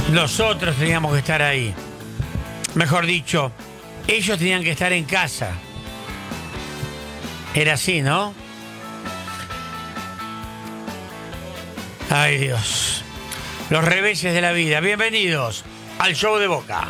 Nosotros teníamos que estar ahí. Mejor dicho, ellos tenían que estar en casa. Era así, ¿no? Ay, Dios. Los reveses de la vida. Bienvenidos al show de Boca.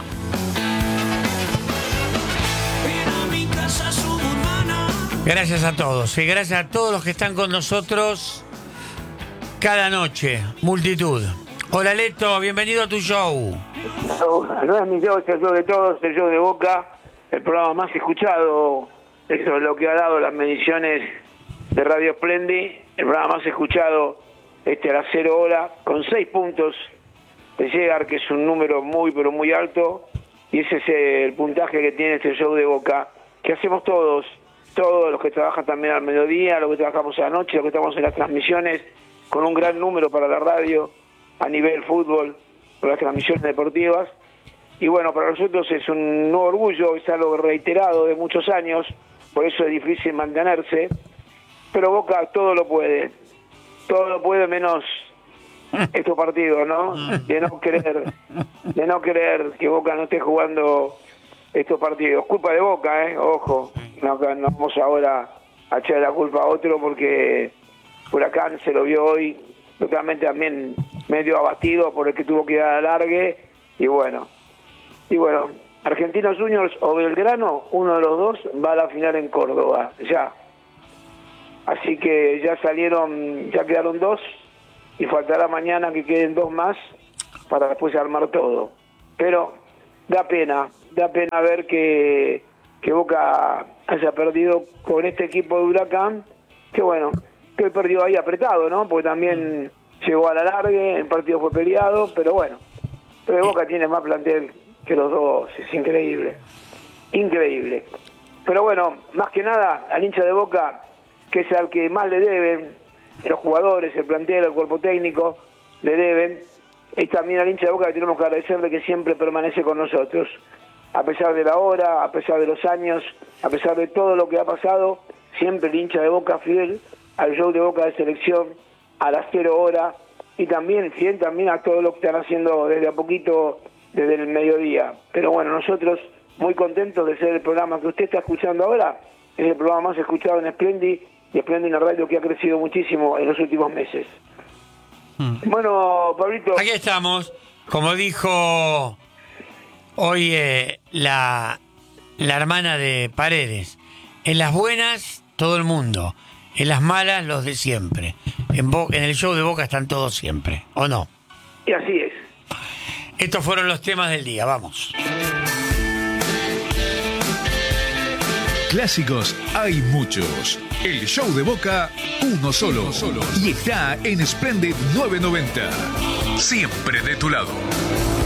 Gracias a todos y gracias a todos los que están con nosotros cada noche. Multitud. Hola, Leto, bienvenido a tu show. No es mi show, es el show de todos, el show de Boca, el programa más escuchado. Eso es lo que ha dado las mediciones de Radio Splendid. El programa más escuchado a las 0 horas, con 6 puntos de llegar, que es un número muy, pero muy alto. Y ese es el puntaje que tiene este show de Boca, que hacemos todos los que trabajan también al mediodía, los que trabajamos a la noche, los que estamos en las transmisiones, con un gran número para la radio a nivel fútbol, por las transmisiones deportivas. Y bueno, para nosotros es un orgullo, es algo reiterado de muchos años, por eso es difícil mantenerse, pero Boca todo lo puede menos estos partidos, ¿no? De no creer que Boca no esté jugando estos partidos. Culpa de Boca, ojo, no vamos ahora a echar la culpa a otro, porque Huracán se lo vio hoy totalmente también medio abatido por el que tuvo que dar alargue, y bueno, Argentinos Juniors o Belgrano, uno de los dos va a la final en Córdoba, ya. Así que ya quedaron 2, y faltará mañana que queden 2 más para después armar todo. Pero da pena ver que Boca haya perdido con este equipo de Huracán, que bueno, que perdió ahí apretado, ¿no? Porque también llegó a la largue, el partido fue peleado, pero bueno. Pero Boca tiene más plantel que los dos, es increíble. Pero bueno, más que nada, al hincha de Boca, que es al que más le deben, los jugadores, el plantel, el cuerpo técnico, le deben, y también al hincha de Boca que tenemos que agradecerle que siempre permanece con nosotros. A pesar de la hora, a pesar de los años, a pesar de todo lo que ha pasado, siempre el hincha de Boca fiel al show de Boca de selección, a las 0 horas, y también fiel también a todo lo que están haciendo desde a poquito, desde el mediodía. Pero bueno, nosotros muy contentos de ser el programa que usted está escuchando ahora, es el programa más escuchado en Splendid, y Splendid una radio que ha crecido muchísimo en los últimos meses. Bueno, Pablito. Aquí estamos, como dijo hoy la hermana de Paredes, en las buenas todo el mundo, en las malas los de siempre. En el show de Boca están todos siempre, ¿o no? Y así es. Estos fueron los temas del día, vamos. Clásicos hay muchos. El show de Boca, uno solo. Y está en Splendid 990. Siempre de tu lado.